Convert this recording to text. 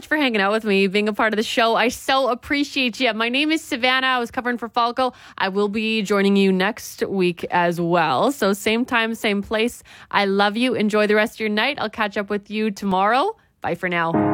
much for hanging out with me, being a part of the show. I so appreciate you. My name is Savannah. I was covering for Falco. I will be joining you next week as well. So same time, same place. I love you. Enjoy the rest of your night. I'll catch up with you tomorrow. Bye for now.